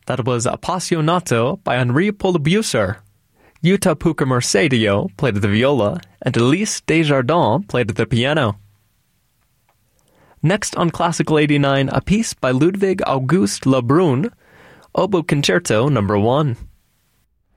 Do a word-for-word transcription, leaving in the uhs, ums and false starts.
That was Appassionato by Henri Paul-Buser. Jutta Pucca-Mercedio played the viola, and Elise Desjardins played the piano. Next on Classical eighty-nine, a piece by Ludwig August Lebrun, Oboe Concerto number one.